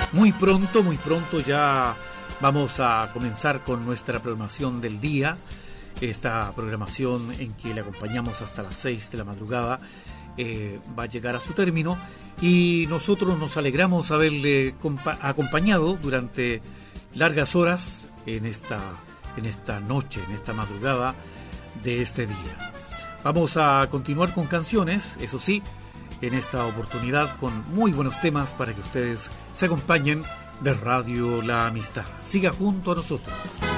Muy pronto ya vamos a comenzar con nuestra programación del día. Esta programación en que le acompañamos hasta las 6 de la madrugada va a llegar a su término y nosotros nos alegramos haberle acompañado durante largas horas en esta noche, en esta madrugada de este día. Vamos a continuar con canciones, eso sí, en esta oportunidad con muy buenos temas para que ustedes se acompañen de Radio La Amistad. Siga junto a nosotros.